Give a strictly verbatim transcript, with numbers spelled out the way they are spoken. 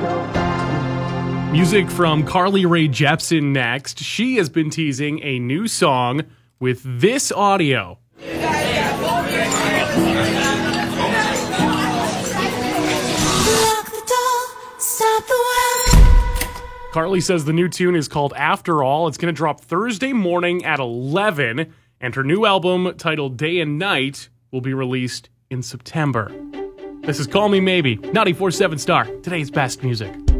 Music from Carly Rae Jepsen next. She has been teasing a new song with this audio. Carly says the new tune is called After All. It's going to drop Thursday morning at eleven, and her new album, titled Day and Night, will be released in September. This is Call Me Maybe, ninety-four point seven Star, today's best music.